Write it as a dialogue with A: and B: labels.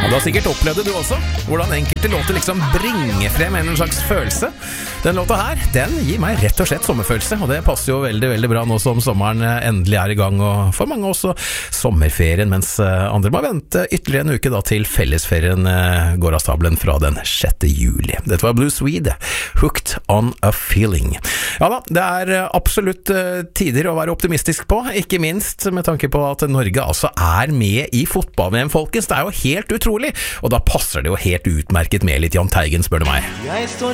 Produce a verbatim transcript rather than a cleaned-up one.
A: Du har sikkert opplevd det du også, hvordan enkelte låter liksom bringer frem en slags følelse. Den låta her, den gir meg rett og slett sommerfølelse, og det passer jo veldig, veldig bra nå som sommeren endelig er i gang, og for mange også sommerferien, mens andre må vente ytterligere en uke da til fellesferien går av stabelen fra den sjette juli. Dette var Blue Swede, Hooked on a Feeling. Ja da, det er absolutt tider å være optimistisk på, ikke minst med tanke på at Norge altså er med i fotball-V M, folkens. Det er jo helt utrolig, og da passer det jo helt utmerket med litt Jahn Teigen, spør du meg.